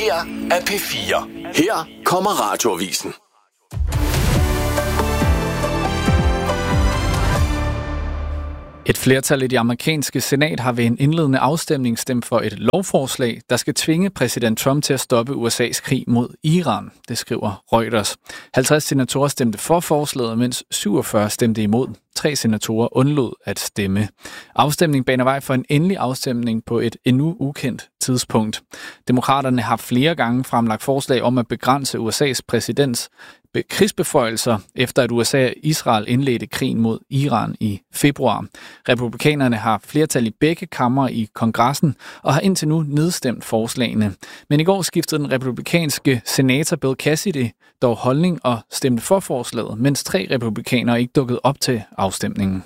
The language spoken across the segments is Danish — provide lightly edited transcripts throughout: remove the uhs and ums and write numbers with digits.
her er P4. Her kommer Radioavisen. Et flertal i det amerikanske senat har ved en indledende afstemning stemt for et lovforslag, der skal tvinge præsident Trump til at stoppe USA's krig mod Iran, det skriver Reuters. 50 senatorer stemte for forslaget, mens 47 stemte imod. 3 senatorer undlod at stemme. Afstemningen baner vej for en endelig afstemning på et endnu ukendt tidspunkt. Demokraterne har flere gange fremlagt forslag om at begrænse USA's præsidents krigsbeføjelser, efter at USA og Israel indledte krigen mod Iran i februar. Republikanerne har flertal i begge kamre i kongressen og har indtil nu nedstemt forslagene. Men i går skiftede den republikanske senator Bill Cassidy dog holdning og stemte for forslaget, mens 3 republikanere ikke dukkede op til afstemningen.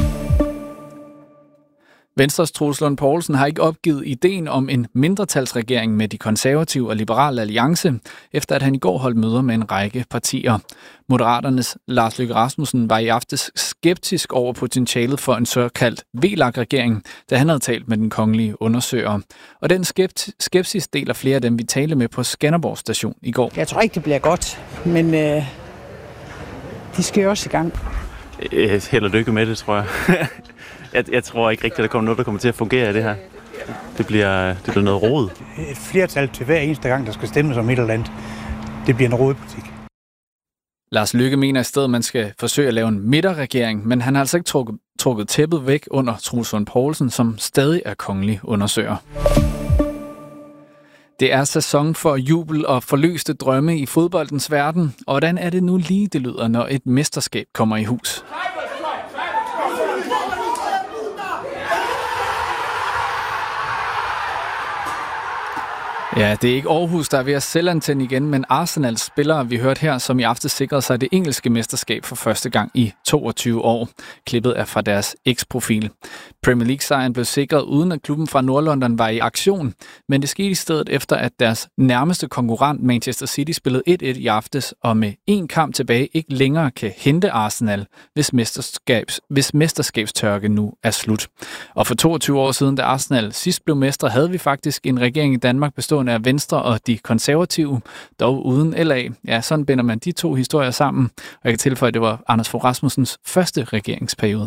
Venstres Troels Lund Poulsen har ikke opgivet ideen om en mindretalsregering med de konservative og liberale alliance, efter at han i går holdt møder med en række partier. Moderaternes Lars Løkke Rasmussen var i aftes skeptisk over potentialet for en såkaldt VLAK-regering, da han havde talt med den kongelige undersøger. Og den skepsis deler flere af dem, vi talte med på Skanderborg station i går. Jeg tror ikke, det bliver godt, men de skal jo også i gang. Held og lykke med det, tror jeg. Jeg tror ikke rigtigt, at der kommer noget, der kommer til at fungere i det her. Det bliver noget rod. Et flertal til hver eneste gang, der skal stemmes om et eller andet. Det bliver en rodpolitik. Lars Løkke mener i stedet, at man skal forsøge at lave en midterregering, men han har altså ikke trukket tæppet væk under Troels Lund Poulsen, som stadig er kongelig undersøger. Det er sæson for jubel og forløste drømme i fodboldens verden. Og hvordan er det nu lige, det lyder, når et mesterskab kommer i hus? Ja, det er ikke Aarhus, der er ved at selvantænde igen, men Arsenals spillere, vi hørte her, som i aftes sikrede sig det engelske mesterskab for første gang i 22 år. Klippet er fra deres X-profil. Premier League-sejren blev sikret, uden at klubben fra Nordlondon var i aktion, men det skete i stedet efter, at deres nærmeste konkurrent Manchester City spillede 1-1 i aftes, og med en kamp tilbage ikke længere kan hente Arsenal, hvis mesterskabstørke nu er slut. Og for 22 år siden, da Arsenal sidst blev mestre, havde vi faktisk en regering i Danmark bestående af Venstre og de konservative, dog uden LA. Ja, sådan binder man de to historier sammen, og jeg kan tilføje, at det var Anders Fogh Rasmussens første regeringsperiode.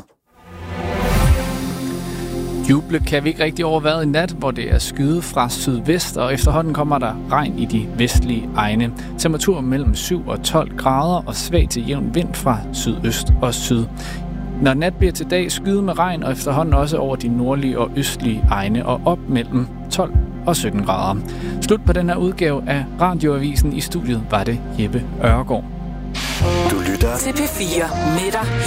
Juble kan vi ikke rigtig overvære i nat, hvor det er skyet fra sydvest, og efterhånden kommer der regn i de vestlige egne. Temperatur mellem 7 og 12 grader og svag til jævn vind fra sydøst og syd. Når nat bliver til dag, skyet med regn, og efterhånden også over de nordlige og østlige egne, og op mellem 12 og 17 grader. Slut på den her udgave af Radioavisen. I studiet var det Jeppe Ørgaard. Du lytter til P4 med dig.